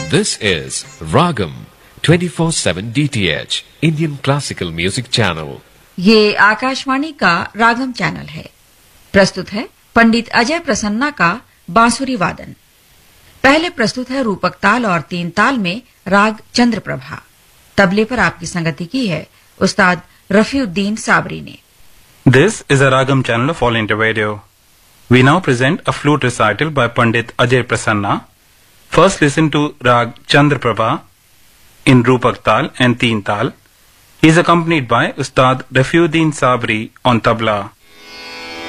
This is Ragam 24/7 DTH Indian Classical Music Channel. ये आकाशवाणी का रागम channel है। प्रस्तुत है पंडित अजय प्रसन्ना का बांसुरी वादन। पहले प्रस्तुत है रूपक ताल और तीन ताल में राग चंद्रप्रभा। तबले पर आपकी संगति की है उस्ताद रफीउद्दीन साबरी ने। This is a Ragam channel of All India Radio. We now present a flute recital by Pandit Ajay Prasanna. First listen to Rag Chandraprabha in Rupak Tal and Teen Tal. He is accompanied by Ustad Rafiuddin Sabri on tabla.